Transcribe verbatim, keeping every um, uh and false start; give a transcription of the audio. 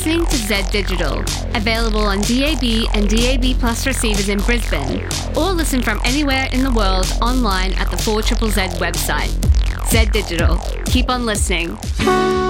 Listening to Z Digital, available on D A B and D A B Plus receivers in Brisbane, or listen from anywhere in the world online at the four Z Z Z website. Z Digital. Keep on listening.